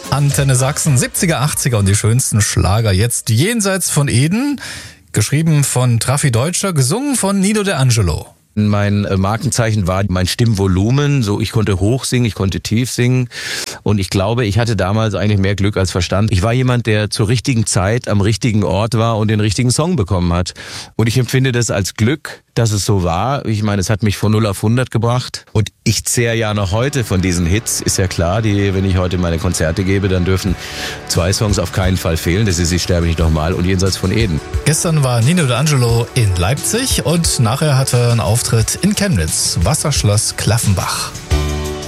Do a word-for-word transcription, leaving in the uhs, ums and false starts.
Antenne Sachsen, siebziger, achtziger und die schönsten Schlager jetzt jenseits von Eden. Geschrieben von Traffi Deutscher, gesungen von Nino De Angelo. Mein Markenzeichen war mein Stimmvolumen, so ich konnte hoch singen, ich konnte tief singen und ich glaube, ich hatte damals eigentlich mehr Glück als Verstand. Ich war jemand, der zur richtigen Zeit am richtigen Ort war und den richtigen Song bekommen hat und ich empfinde das als Glück, dass es so war. Ich meine, es hat mich von null auf hundert gebracht und ich zehre ja noch heute von diesen Hits, ist ja klar, die, wenn ich heute meine Konzerte gebe, dann dürfen zwei Songs auf keinen Fall fehlen, das ist Ich sterbe nicht nochmal und Jenseits von Eden. Gestern war Nino De Angelo in Leipzig und nachher hatte er einen Auftritt in Chemnitz, Wasserschloss Klaffenbach.